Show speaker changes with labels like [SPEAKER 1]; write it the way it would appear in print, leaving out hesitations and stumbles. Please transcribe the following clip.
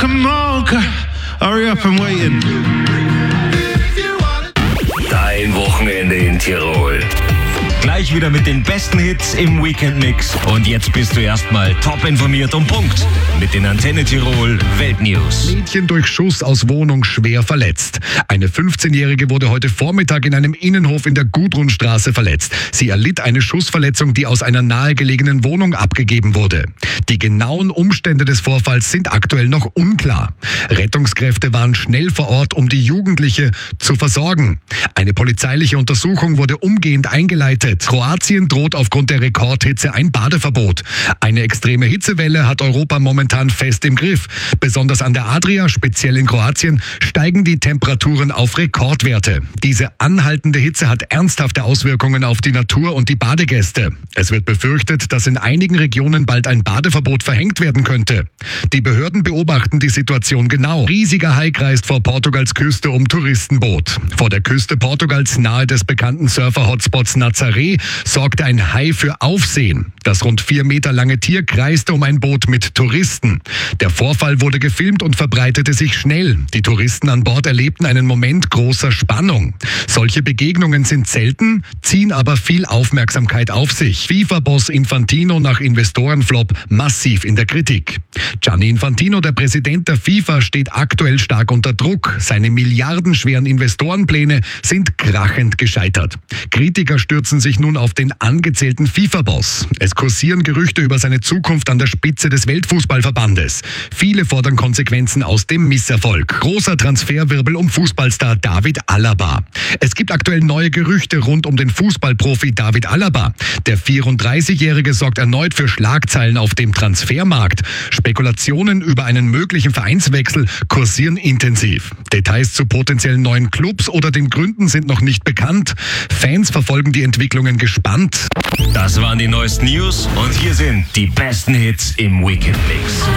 [SPEAKER 1] come on, hurry up, I'm waiting.
[SPEAKER 2] Dein Wochenende in Tirol. Gleich wieder mit den besten Hits im Weekend-Mix. Und jetzt bist du erstmal top informiert und Punkt mit den Antenne Tirol Weltnews.
[SPEAKER 3] Mädchen durch Schuss aus Wohnung schwer verletzt. Eine 15-Jährige wurde heute Vormittag in einem Innenhof in der Gudrunstraße verletzt. Sie erlitt eine Schussverletzung, die aus einer nahegelegenen Wohnung abgegeben wurde. Die genauen Umstände des Vorfalls sind aktuell noch unklar. Rettungskräfte waren schnell vor Ort, um die Jugendliche zu versorgen. Eine polizeiliche Untersuchung wurde umgehend eingeleitet. Kroatien droht aufgrund der Rekordhitze ein Badeverbot. Eine extreme Hitzewelle hat Europa momentan fest im Griff. Besonders an der Adria, speziell in Kroatien, steigen die Temperaturen auf Rekordwerte. Diese anhaltende Hitze hat ernsthafte Auswirkungen auf die Natur und die Badegäste. Es wird befürchtet, dass in einigen Regionen bald ein Badeverbot verhängt werden könnte. Die Behörden beobachten die Situation genau. Riesiger Hai kreist vor Portugals Küste um Touristenboot. Vor der Küste Portugals nahe des bekannten Surfer-Hotspots Nazaré sorgte ein Hai für Aufsehen. Das rund 4 Meter lange Tier kreiste um ein Boot mit Touristen. Der Vorfall wurde gefilmt und verbreitete sich schnell. Die Touristen an Bord erlebten einen Moment großer Spannung. Solche Begegnungen sind selten, ziehen aber viel Aufmerksamkeit auf sich. FIFA-Boss Infantino nach Investorenflop massiv in der Kritik. Gianni Infantino, der Präsident der FIFA, steht aktuell stark unter Druck. Seine milliardenschweren Investorenpläne sind krachend gescheitert. Kritiker stürzen sich nun auf den angezählten FIFA-Boss. Es kursieren Gerüchte über seine Zukunft an der Spitze des Weltfußballverbandes. Viele fordern Konsequenzen aus dem Misserfolg. Großer Transferwirbel um Fußballstar David Alaba. Es gibt aktuell neue Gerüchte rund um den Fußballprofi David Alaba. Der 34-Jährige sorgt erneut für Schlagzeilen auf dem Transfermarkt. Spekulationen über einen möglichen Vereinswechsel kursieren intensiv. Details zu potenziellen neuen Clubs oder den Gründen sind noch nicht bekannt. Fans verfolgen die Entwicklungen gespannt.
[SPEAKER 2] Das waren die neuesten News und hier sind die besten Hits im Weekend-Mix.